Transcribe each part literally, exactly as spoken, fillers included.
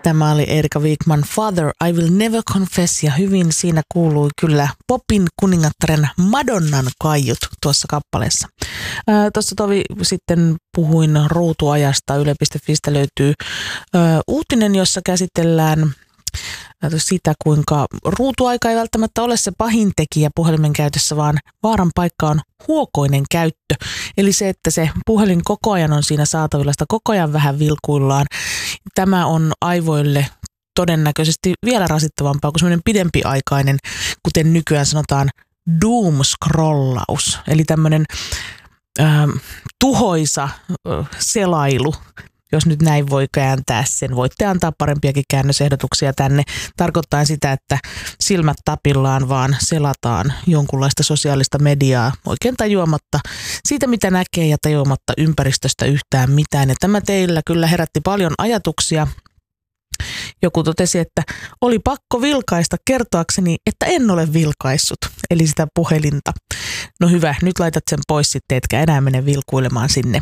Tämä oli Erika Wigman Father, I Will Never Confess, ja hyvin siinä kuului kyllä popin kuningattaren Madonnan kaiut tuossa kappaleessa. Ää, tuossa tovi sitten puhuin ruutuajasta. Yle piste fiistä löytyy ää, uutinen, jossa käsitellään sitä, kuinka ruutuaika ei välttämättä ole se pahin tekijä puhelimen käytössä, vaan vaaran paikka on huokoinen käyttö. Eli se, että se puhelin koko ajan on siinä saatavilla, sitä koko ajan vähän vilkuillaan. Tämä on aivoille todennäköisesti vielä rasittavampaa kuin semmoinen pidempiaikainen, kuten nykyään sanotaan, doom-scrollaus. Eli tämmöinen äh, tuhoisa äh, selailu. Jos nyt näin voi kääntää sen, voitte antaa parempiakin käännösehdotuksia tänne. Tarkoittaa sitä, että silmät tapillaan vaan selataan jonkunlaista sosiaalista mediaa oikein tajuamatta siitä, mitä näkee, ja tajuamatta ympäristöstä yhtään mitään. Ja tämä teillä kyllä herätti paljon ajatuksia. Joku totesi, että oli pakko vilkaista kertoakseni, että en ole vilkaissut, eli sitä puhelinta. No hyvä, nyt laitat sen pois sitten, etkä enää mene vilkuilemaan sinne.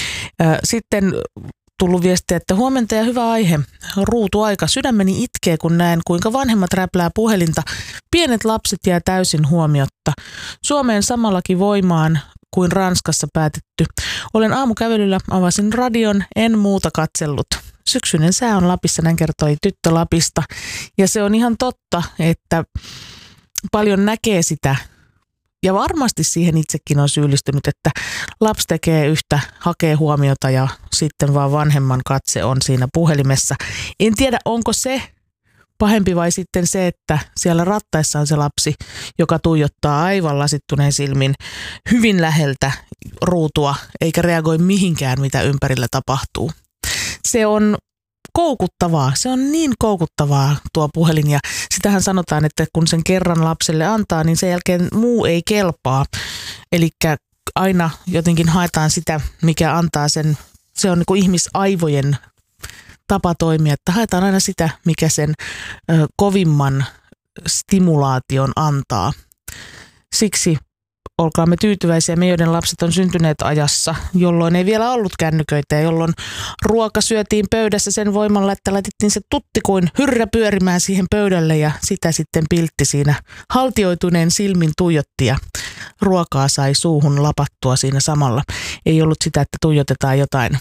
Sitten tullut viestiä, että huomenta ja hyvä aihe. Ruutuaika. Sydämeni itkee, kun näen, kuinka vanhemmat räplää puhelinta. Pienet lapset jää täysin huomiotta. Suomeen samallakin voimaan kuin Ranskassa päätetty. Olen aamukävelyllä, avasin radion, en muuta katsellut. Syksyinen sää on Lapissa, näin kertoi tyttö Lapista. Ja se on ihan totta, että paljon näkee sitä. Ja varmasti siihen itsekin on syyllistynyt, että lapsi tekee yhtä, hakee huomiota ja sitten vaan vanhemman katse on siinä puhelimessa. En tiedä, onko se pahempi vai sitten se, että siellä rattaissa on se lapsi, joka tuijottaa aivan lasittuneen silmin hyvin läheltä ruutua, eikä reagoi mihinkään, mitä ympärillä tapahtuu. Se on koukuttavaa. Se on niin koukuttavaa tuo puhelin, ja sitähän sanotaan, että kun sen kerran lapselle antaa, niin sen jälkeen muu ei kelpaa. Eli aina jotenkin haetaan sitä, mikä antaa sen, se on niin kuin ihmisaivojen tapa toimia, että haetaan aina sitä, mikä sen ö, kovimman stimulaation antaa. Siksi olkaamme tyytyväisiä, me joiden lapset on syntyneet ajassa, jolloin ei vielä ollut kännyköitä ja jolloin ruoka syötiin pöydässä sen voimalla, että laitettiin se tutti kuin hyrrä pyörimään siihen pöydälle ja sitä sitten piltti siinä haltioituneen silmin tuijotti ja ruokaa sai suuhun lapattua siinä samalla. Ei ollut sitä, että tuijotetaan jotain,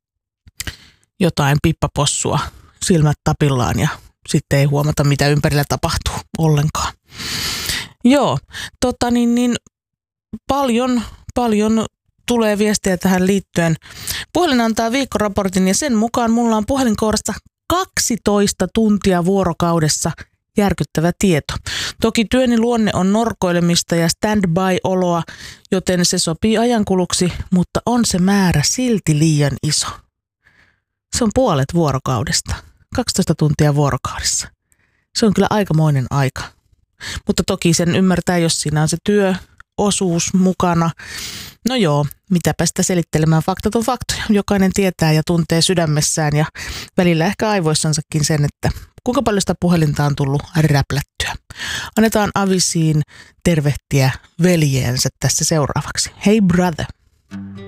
jotain pippapossua silmät tapillaan ja sitten ei huomata, mitä ympärillä tapahtuu ollenkaan. Joo, tota niin, niin Paljon, paljon tulee viestejä tähän liittyen. Puhelin antaa viikkoraportin ja sen mukaan mulla on puhelinkourassa kaksitoista tuntia vuorokaudessa. Järkyttävä tieto. Toki työni luonne on norkoilemista ja stand-by-oloa, joten se sopii ajankuluksi, mutta on se määrä silti liian iso. Se on puolet vuorokaudesta. kaksitoista tuntia vuorokaudessa. Se on kyllä aikamoinen aika. Mutta toki sen ymmärtää, jos siinä on se työ, osuus mukana. No joo, mitäpä sitä selittelemään, faktat on faktoja. Jokainen tietää ja tuntee sydämessään ja välillä ehkä aivoissansakin sen, että kuinka paljon sitä puhelinta on tullut räplättyä. Annetaan Avisiin tervehtiä veljeensä tässä seuraavaksi. Hey brother!